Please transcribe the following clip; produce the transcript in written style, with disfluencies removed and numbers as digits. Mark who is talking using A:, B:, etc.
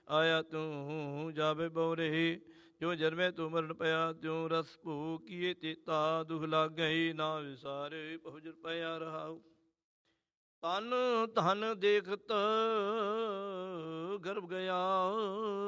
A: ਆਇਆ ਤੂੰ ਜਾਵੇ ਬੋਰੇ। ਜੋ ਜਨਮੇ ਤੂੰ ਮਰਨ ਪਿਆ ਤਿਉ ਰਸ ਭੂ ਕੀਏ ਚੇਤਾ। ਦੁਖ ਲੱਗ ਗਈ ਨਾ ਵਿਸਾਰੇ ਬਹੁਜਰ ਪਿਆ ਰਹਾਉ। ਤਨ ਧਨ ਦੇਖਤ ਗਰਭ ਗਿਆ